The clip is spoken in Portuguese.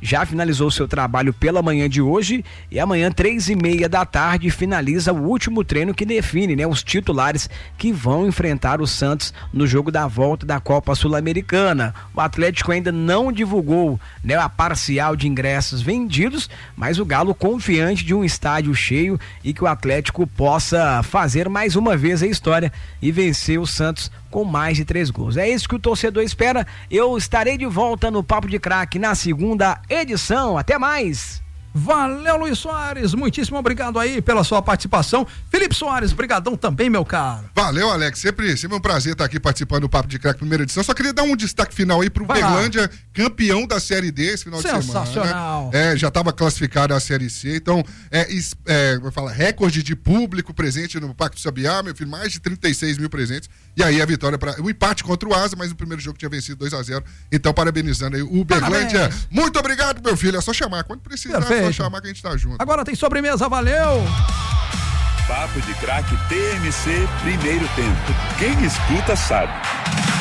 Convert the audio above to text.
já finalizou seu trabalho pela manhã de hoje e amanhã 3:30 da tarde finaliza o último treino que define, né, os titulares que vão enfrentar o Santos no jogo da volta da Copa Sul-Americana. O Atlético ainda não divulgou, né, a parcial de ingressos vendidos, mas o Galo confiante de um estádio cheio e que o Atlético possa fazer mais uma vez a história e vencer o Santos com mais de 3 gols. É isso que o torcedor espera. Eu estarei de volta no Papo de Craque na segunda edição. Até mais! Valeu, Luiz Soares, muitíssimo obrigado aí pela sua participação. Felipe Soares, brigadão também, meu caro. Valeu, Alex, sempre um prazer estar aqui participando do Papo de Craque primeira edição. Só queria dar um destaque final aí pro Uberlândia, campeão da Série D esse final de semana. Sensacional. Já estava classificado a Série C, então vou falar, recorde de público presente no Pacto Sabiá, meu filho, mais de 36 mil presentes. E aí a vitória o empate contra o Asa, mas no primeiro jogo tinha vencido 2-0. Então, parabenizando aí o Uberlândia. Parabéns. Muito obrigado, meu filho. É só chamar. Quando precisar, é só chamar que a gente tá junto. Agora tem sobremesa, valeu! Papo de Craque TMC, primeiro tempo. Quem escuta sabe.